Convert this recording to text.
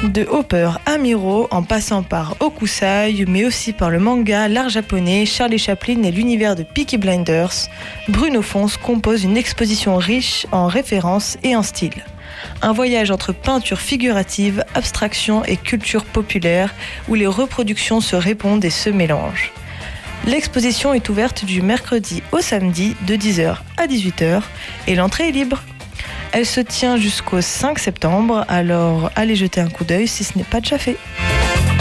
De Hopper à Miro, en passant par Hokusai, mais aussi par le manga, l'art japonais, Charlie Chaplin et l'univers de Peaky Blinders, Bruno Fons compose une exposition riche en références et en style. Un voyage entre peinture figurative, abstraction et culture populaire, où les reproductions se répondent et se mélangent. L'exposition est ouverte du mercredi au samedi de 10h à 18h et l'entrée est libre. Elle se tient jusqu'au 5 septembre, alors allez jeter un coup d'œil si ce n'est pas déjà fait.